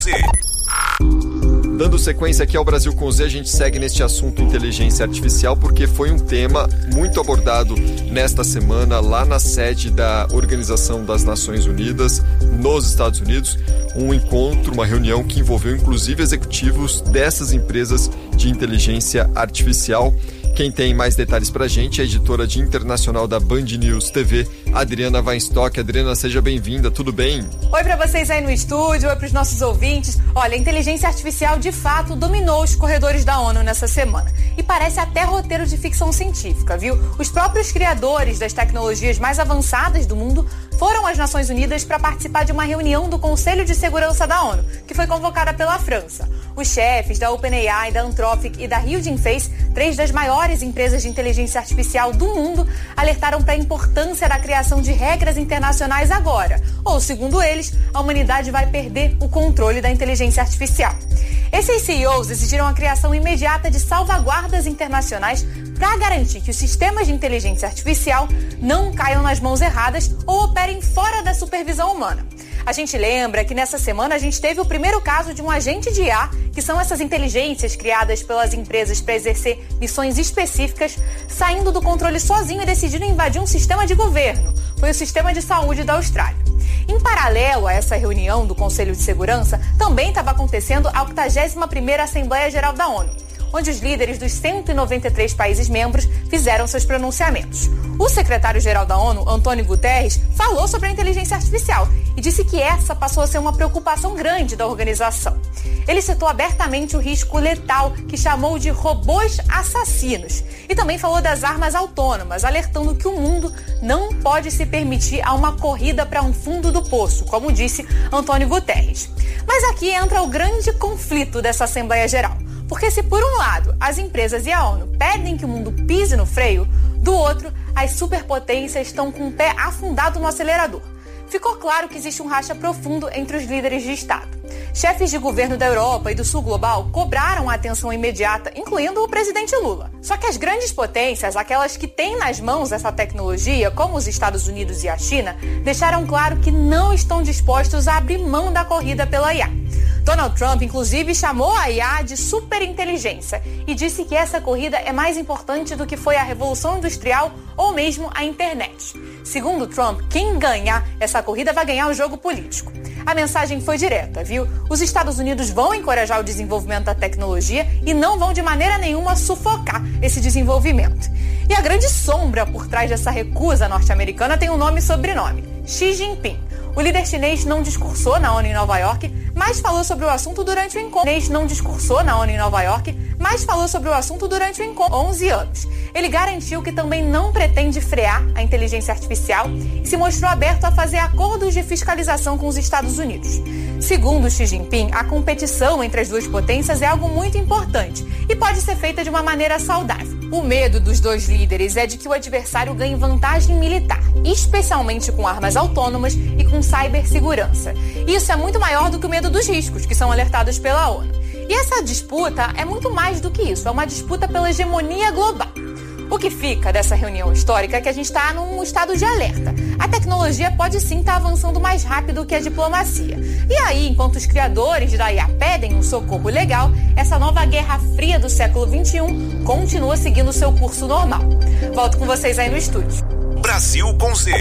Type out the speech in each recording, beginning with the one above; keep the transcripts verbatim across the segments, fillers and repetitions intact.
Dando sequência aqui ao Brasil com Z, a gente segue neste assunto inteligência artificial porque foi um tema muito abordado nesta semana lá na sede da Organização das Nações Unidas, nos Estados Unidos, um encontro, uma reunião que envolveu inclusive executivos dessas empresas de inteligência artificial. Quem tem mais detalhes pra gente é a editora de internacional da Band News T V, Adriana Weinstock. Adriana, seja bem-vinda, tudo bem? Oi pra vocês aí no estúdio, oi pros nossos ouvintes. Olha, a inteligência artificial de fato dominou os corredores da ONU nessa semana. E parece até roteiro de ficção científica, viu? Os próprios criadores das tecnologias mais avançadas do mundo foram às Nações Unidas para participar de uma reunião do Conselho de Segurança da ONU, que foi convocada pela França. Os chefes da OpenAI, da Anthropic e da Hugging Face, três das maiores empresas de inteligência artificial do mundo, alertaram para a importância da criação de regras internacionais agora. Ou, segundo eles, a humanidade vai perder o controle da inteligência artificial. Esses C E Os exigiram a criação imediata de salvaguardas internacionais para garantir que os sistemas de inteligência artificial não caiam nas mãos erradas ou operem fora da supervisão humana. A gente lembra que nessa semana a gente teve o primeiro caso de um agente de I A, que são essas inteligências criadas pelas empresas para exercer missões específicas, saindo do controle sozinho e decidindo invadir um sistema de governo. Foi o sistema de saúde da Austrália. Em paralelo a essa reunião do Conselho de Segurança, também estava acontecendo a octagésima primeira Assembleia Geral da ONU, onde os líderes dos cento e noventa e três países membros fizeram seus pronunciamentos. O secretário-geral da ONU, Antônio Guterres, falou sobre a inteligência artificial e disse que essa passou a ser uma preocupação grande da organização. Ele citou abertamente o risco letal, que chamou de robôs assassinos, e também falou das armas autônomas, alertando que o mundo não pode se permitir a uma corrida para um fundo do poço, como disse Antônio Guterres. Mas aqui entra o grande conflito dessa Assembleia Geral. Porque se por um lado as empresas e a ONU pedem que o mundo pise no freio, do outro as superpotências estão com o pé afundado no acelerador. Ficou claro que existe um racha profundo entre os líderes de Estado. Chefes de governo da Europa e do Sul Global cobraram a atenção imediata, incluindo o presidente Lula. Só que as grandes potências, aquelas que têm nas mãos essa tecnologia, como os Estados Unidos e a China, deixaram claro que não estão dispostos a abrir mão da corrida pela I A. Donald Trump, inclusive, chamou a I A de superinteligência e disse que essa corrida é mais importante do que foi a Revolução Industrial ou mesmo a internet. Segundo Trump, quem ganhar essa corrida vai ganhar o jogo político. A mensagem foi direta, viu? Os Estados Unidos vão encorajar o desenvolvimento da tecnologia e não vão de maneira nenhuma sufocar esse desenvolvimento. E a grande sombra por trás dessa recusa norte-americana tem um nome e sobrenome: Xi Jinping. O líder chinês não discursou na ONU em Nova York, mas falou sobre o assunto durante o encontro. O chinês não discursou na ONU em Nova York, mas falou sobre o assunto durante o encontro há onze anos. Ele garantiu que também não pretende frear a inteligência artificial e se mostrou aberto a fazer acordos de fiscalização com os Estados Unidos. Segundo Xi Jinping, a competição entre as duas potências é algo muito importante e pode ser feita de uma maneira saudável. O medo dos dois líderes é de que o adversário ganhe vantagem militar, especialmente com armas autônomas e com cibersegurança. Isso é muito maior do que o medo dos riscos, que são alertados pela ONU. E essa disputa é muito mais do que isso, é uma disputa pela hegemonia global. O que fica dessa reunião histórica é que a gente está num estado de alerta. A tecnologia pode sim estar avançando mais rápido que a diplomacia. E aí, enquanto os criadores da I A pedem um socorro legal, essa nova guerra fria do século vinte e um continua seguindo seu curso normal. Volto com vocês aí no estúdio. Brasil com Z.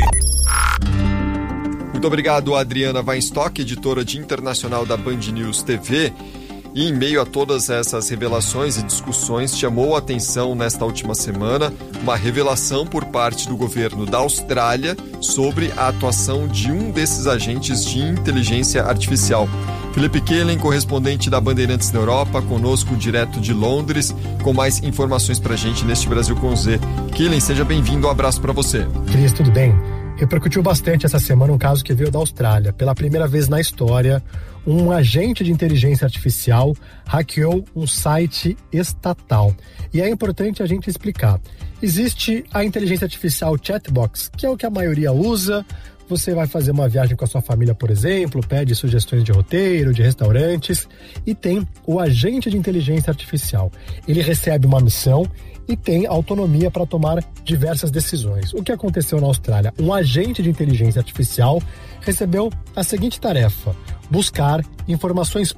Muito obrigado, Adriana Weinstock, editora de internacional da Band News T V. E em meio a todas essas revelações e discussões, chamou a atenção nesta última semana uma revelação por parte do governo da Austrália sobre a atuação de um desses agentes de inteligência artificial. Felipe Kehlen, correspondente da Bandeirantes na Europa, conosco direto de Londres, com mais informações pra gente neste Brasil com Z. Kehlen, seja bem-vindo, um abraço para você. Cris, tudo bem? Repercutiu bastante essa semana um caso que veio da Austrália. Pela primeira vez na história, um agente de inteligência artificial hackeou um site estatal. E é importante a gente explicar. Existe a inteligência artificial Chatbox, que é o que a maioria usa. Você vai fazer uma viagem com a sua família, por exemplo, pede sugestões de roteiro, de restaurantes, e tem o agente de inteligência artificial. Ele recebe uma missão e tem autonomia para tomar diversas decisões. O que aconteceu na Austrália? Um agente de inteligência artificial recebeu a seguinte tarefa: buscar informações